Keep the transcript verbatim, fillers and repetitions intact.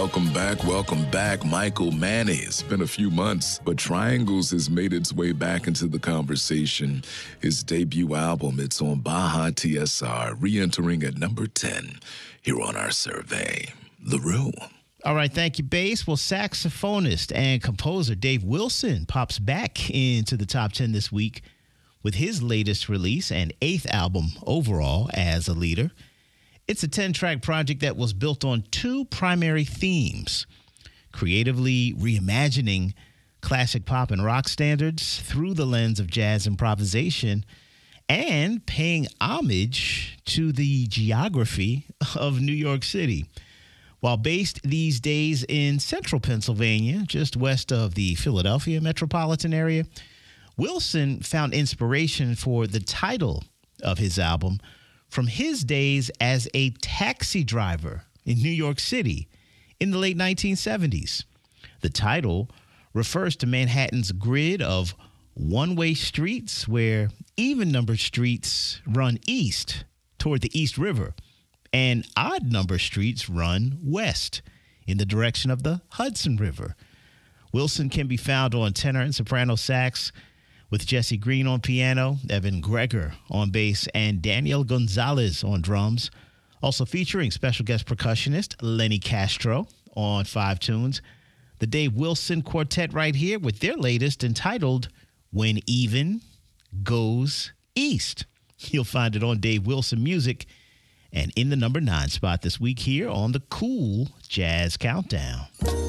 Welcome back, welcome back. Michael Manny. It's been a few months, but Triangles has made its way back into the conversation. His debut album, it's on Baja T S R, re-entering at number ten here on our survey. LaRue. All right, thank you, Bass. Well, saxophonist and composer Dave Wilson pops back into the top ten this week with his latest release and eighth album overall as a leader. It's a ten-track project that was built on two primary themes: creatively reimagining classic pop and rock standards through the lens of jazz improvisation and paying homage to the geography of New York City. While based these days in central Pennsylvania, just west of the Philadelphia metropolitan area, Wilson found inspiration for the title of his album from his days as a taxi driver in New York City in the late nineteen seventies. The title refers to Manhattan's grid of one-way streets where even-numbered streets run east toward the East River and odd-numbered streets run west in the direction of the Hudson River. Wilson can be found on tenor and soprano sax, with Jesse Green on piano, Evan Greger on bass, and Daniel Gonzalez on drums. Also featuring special guest percussionist Lenny Castro on five tunes. The Dave Wilson Quartet right here with their latest entitled When Even Goes East. You'll find it on Dave Wilson Music and in the number nine spot this week here on the Cool Jazz Countdown.